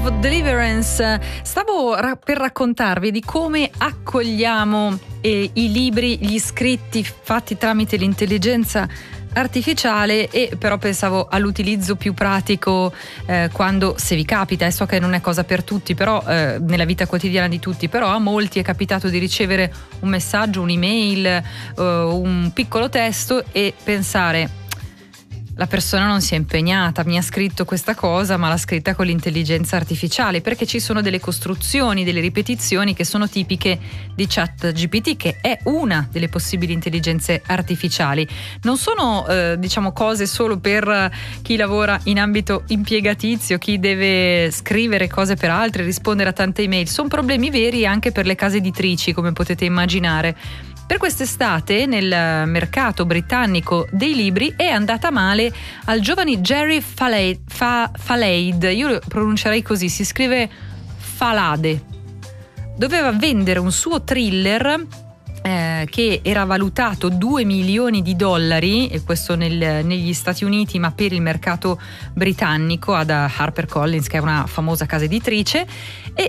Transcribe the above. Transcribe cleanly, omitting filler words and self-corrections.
of Deliverance. Stavo per raccontarvi di come accogliamo i libri, gli scritti fatti tramite l'intelligenza artificiale, e però pensavo all'utilizzo più pratico quando, se vi capita, e so che non è cosa per tutti, però nella vita quotidiana di tutti, però a molti è capitato di ricevere un messaggio, un'email, un piccolo testo e pensare: la persona non si è impegnata, mi ha scritto questa cosa ma l'ha scritta con l'intelligenza artificiale, perché ci sono delle costruzioni, delle ripetizioni che sono tipiche di ChatGPT, che è una delle possibili intelligenze artificiali. Non sono cose solo per chi lavora in ambito impiegatizio, chi deve scrivere cose per altri, rispondere a tante email. Sono problemi veri anche per le case editrici, come potete immaginare. Per quest'estate nel mercato britannico dei libri è andata male al giovane Jerry Falaid, io lo pronuncerei così, si scrive Falade. Doveva vendere un suo thriller che era valutato $2 milioni, e questo negli Stati Uniti, ma per il mercato britannico, ad HarperCollins, che è una famosa casa editrice, e